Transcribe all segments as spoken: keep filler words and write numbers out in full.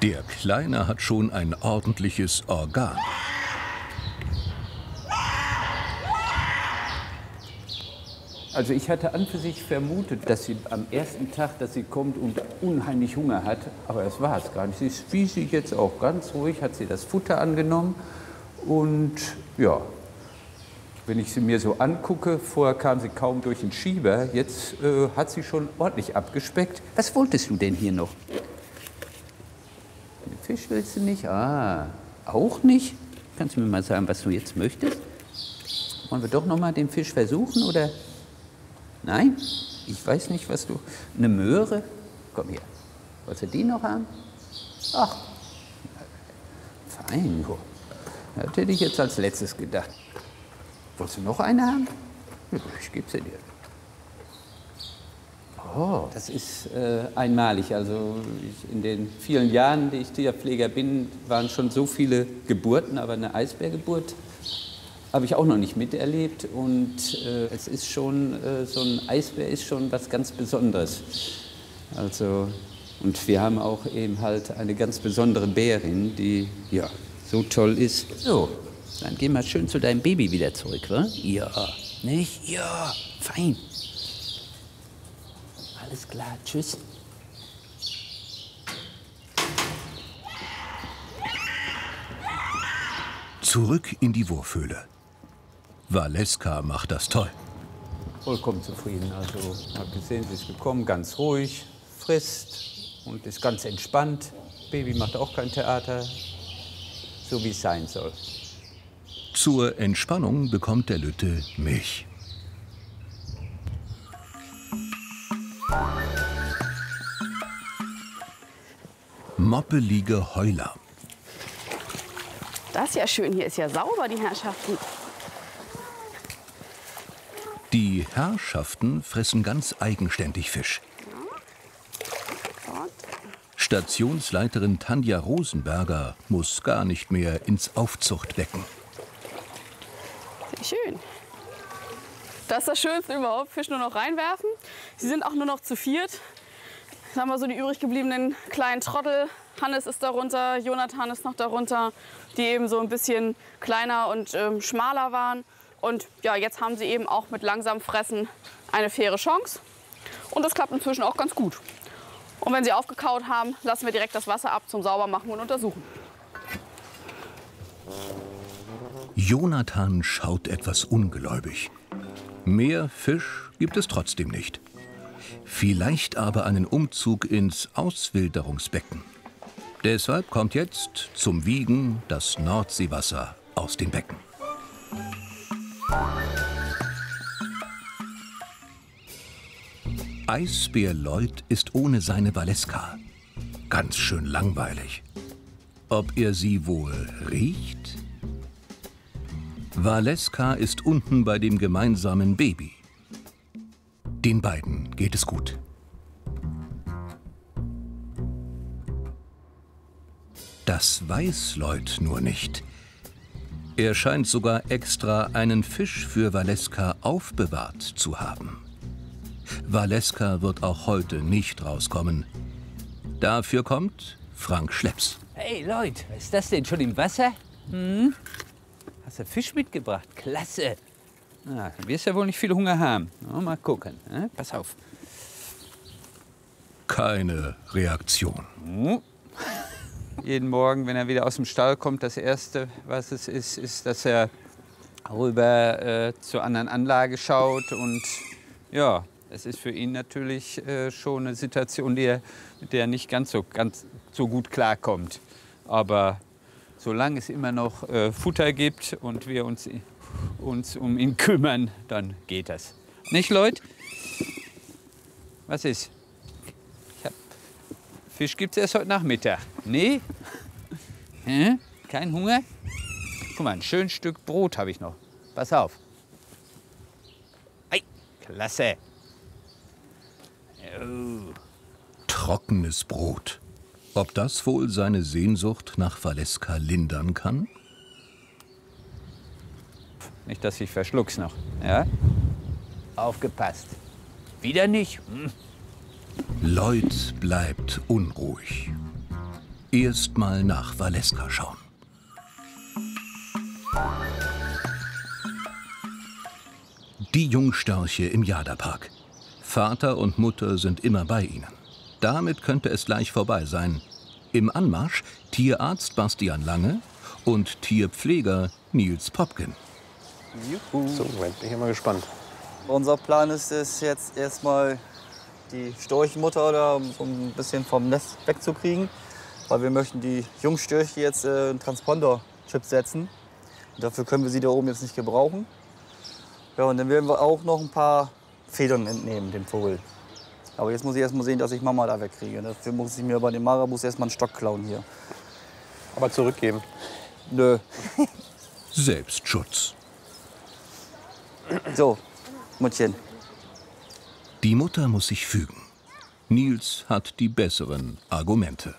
Der Kleine hat schon ein ordentliches Organ. Also ich hatte an für sich vermutet, dass sie am ersten Tag, dass sie kommt und unheimlich Hunger hat, aber das war es gar nicht. Sie ist wie sie jetzt auch ganz ruhig, hat sie das Futter angenommen und ja, wenn ich sie mir so angucke, vorher kam sie kaum durch den Schieber, jetzt äh, hat sie schon ordentlich abgespeckt. Was wolltest du denn hier noch? Den Fisch willst du nicht? Ah, auch nicht? Kannst du mir mal sagen, was du jetzt möchtest? Wollen wir doch noch mal den Fisch versuchen, oder? Nein? Ich weiß nicht, was du... Eine Möhre? Komm her. Wolltest du die noch haben? Ach, fein. Das hätte ich jetzt als letztes gedacht. Wolltest du noch eine haben? Ich gebe sie dir. Oh, das ist äh, einmalig. Also ich, in den vielen Jahren, die ich Tierpfleger bin, waren schon so viele Geburten, aber eine Eisbärgeburt habe ich auch noch nicht miterlebt. Und äh, es ist schon, äh, so ein Eisbär ist schon was ganz Besonderes. Also, und wir haben auch eben halt eine ganz besondere Bärin, die ja so toll ist. So, dann geh mal schön zu deinem Baby wieder zurück, wa? Ja, nicht? Ja, fein. Alles klar, tschüss. Zurück in die Wurfhöhle. Valeska macht das toll. Vollkommen zufrieden. Also, ich habe gesehen, sie ist gekommen, ganz ruhig, frisst und ist ganz entspannt. Baby macht auch kein Theater, so wie es sein soll. Zur Entspannung bekommt der Lütte Milch. Moppelige Heuler. Das ist ja schön, hier ist ja sauber, die Herrschaften. Die Herrschaften fressen ganz eigenständig Fisch. Stationsleiterin Tanja Rosenberger muss gar nicht mehr ins Aufzuchtbecken. Sehr schön. Das ist das Schönste überhaupt, Fisch nur noch reinwerfen. Sie sind auch nur noch zu viert. Sagen wir so die übrig gebliebenen kleinen Trottel. Hannes ist darunter, Jonathan ist noch darunter, die eben so ein bisschen kleiner und ähm, schmaler waren. Und ja, jetzt haben sie eben auch mit langsam Fressen eine faire Chance. Und das klappt inzwischen auch ganz gut. Und wenn sie aufgekaut haben, lassen wir direkt das Wasser ab zum Saubermachen und untersuchen. Jonathan schaut etwas ungläubig. Mehr Fisch gibt es trotzdem nicht. Vielleicht aber einen Umzug ins Auswilderungsbecken. Deshalb kommt jetzt zum Wiegen das Nordseewasser aus den Becken. Eisbär Lloyd ist ohne seine Valeska. Ganz schön langweilig. Ob er sie wohl riecht? Valeska ist unten bei dem gemeinsamen Baby. Den beiden geht es gut. Das weiß Lloyd nur nicht. Er scheint sogar extra einen Fisch für Valeska aufbewahrt zu haben. Valeska wird auch heute nicht rauskommen. Dafür kommt Frank Schlepps. Hey Lloyd, was ist das denn, schon im Wasser? Hm? Hast du Fisch mitgebracht? Klasse. Ah, dann wirst du ja wohl nicht viel Hunger haben. Oh, mal gucken. Äh, pass auf. Keine Reaktion. Hm. Jeden Morgen, wenn er wieder aus dem Stall kommt, das Erste, was es ist, ist, dass er rüber äh, zur anderen Anlage schaut. Und ja, es ist für ihn natürlich äh, schon eine Situation, die er, mit der er nicht ganz so, ganz so gut klarkommt. Aber solange es immer noch äh, Futter gibt und wir uns, uns um ihn kümmern, dann geht das. Nicht, Lloyd? Was ist? Ich hab Fisch gibt's erst heute Nachmittag. Nee? Hä? Kein Hunger? Guck mal, ein schönes Stück Brot habe ich noch. Pass auf. Ei, klasse. Oh. Trockenes Brot. Ob das wohl seine Sehnsucht nach Valeska lindern kann? Nicht, dass ich verschluck's noch. Ja? Aufgepasst. Wieder nicht? Hm. Lloyd bleibt unruhig. Erst mal nach Valeska schauen. Die Jungstörche im Jada-Park. Vater und Mutter sind immer bei ihnen. Damit könnte es gleich vorbei sein. Im Anmarsch Tierarzt Bastian Lange und Tierpfleger Nils Popken. Juhu. So, Moment, bin ich mal gespannt. Unser Plan ist es jetzt erstmal die Storchmutter da so ein bisschen vom Nest wegzukriegen, weil wir möchten die Jungstörche jetzt äh, einen Transponder-Chip setzen. Und dafür können wir sie da oben jetzt nicht gebrauchen. Ja, und dann werden wir auch noch ein paar Federn entnehmen, dem Vogel. Aber jetzt muss ich erst mal sehen, dass ich Mama da wegkriege. Dafür muss ich mir bei den Marabus erst mal einen Stock klauen hier. Aber zurückgeben. Nö. Selbstschutz. So, Muttchen. Die Mutter muss sich fügen. Nils hat die besseren Argumente.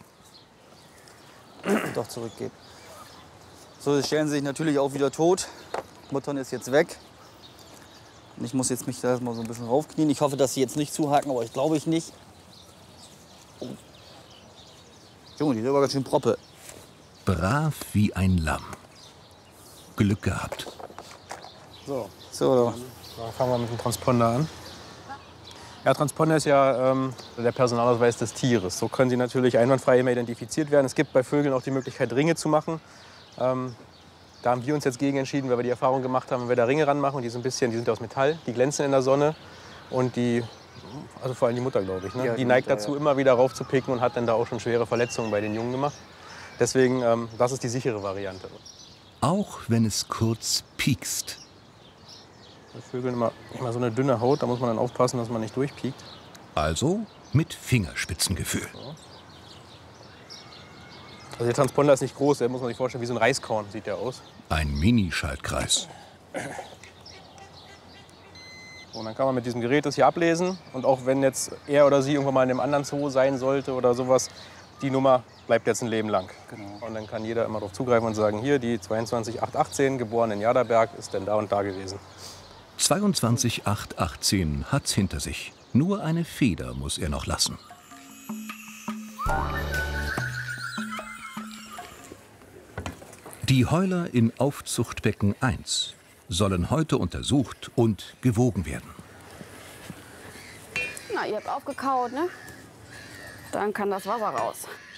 Doch zurückgeben. So, sie stellen sich natürlich auch wieder tot. Muttern ist jetzt weg. Und ich muss jetzt mich da erstmal so ein bisschen raufknien. Ich hoffe, dass sie jetzt nicht zuhaken, aber ich glaube ich nicht. Oh. Junge, die sind aber ganz schön proppe. Brav wie ein Lamm. Glück gehabt. So, So, dann fangen wir mit dem Transponder an. Ja, Transponder ist ja ähm, der Personalausweis des Tieres. So können sie natürlich einwandfrei immer identifiziert werden. Es gibt bei Vögeln auch die Möglichkeit, Ringe zu machen. Ähm, da haben wir uns jetzt gegen entschieden, weil wir die Erfahrung gemacht haben, wenn wir da Ringe ranmachen, die sind, ein bisschen, die sind aus Metall, die glänzen in der Sonne. Und die, also vor allem die Mutter, glaube ich, ne? Ja, die die neigt Mutter, dazu, ja. immer wieder raufzupicken und hat dann da auch schon schwere Verletzungen bei den Jungen gemacht. Deswegen, ähm, das ist die sichere Variante. Auch wenn es kurz piekst. Bei Vögeln immer, immer so eine dünne Haut, da muss man dann aufpassen, dass man nicht durchpiekt. Also mit Fingerspitzengefühl. Also der Transponder ist nicht groß, der muss man sich vorstellen, wie so ein Reiskorn sieht der aus. Ein Mini-Schaltkreis. Und dann kann man mit diesem Gerät das hier ablesen. Und auch wenn jetzt er oder sie irgendwann mal in einem anderen Zoo sein sollte oder sowas, die Nummer bleibt jetzt ein Leben lang. Genau. Und dann kann jeder immer darauf zugreifen und sagen, hier, die zweiundzwanzig acht achtzehn, geboren in Jadaberg, ist denn da und da gewesen. zweiundzwanzig acht achtzehn hat's hinter sich. Nur eine Feder muss er noch lassen. Die Heuler in Aufzuchtbecken eins sollen heute untersucht und gewogen werden. Na, ihr habt aufgekaut, ne? Dann kann das Wasser raus.